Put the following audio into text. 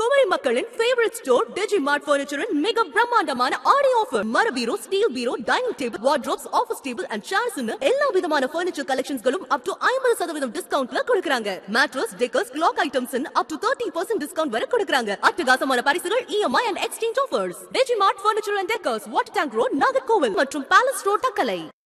குமரி மக்களின் favourite store Digimart ஃபர்னிச்சரின் மிக பிரம்மாண்டமான ஆடி ஆஃபர். மர பீரோ, steel bureau, dining table, wardrobes, office table and chairs எல்லா விதமான ஃபர்னிச்சர் கலெக்ஷன்ஸ்களும் அப் டு 50% டிஸ்கவுண்ட்ல கொடுக்கறாங்க. Mattress, decors, clock items up to 30% discount வரை கொடுக்கறாங்க. அட்டகாசமான பரிசுகள், EMI and exchange offers. Digimart furniture and decors, water tank road, Nagercoil மற்றும் பேலஸ் ரோட், தக்கலை.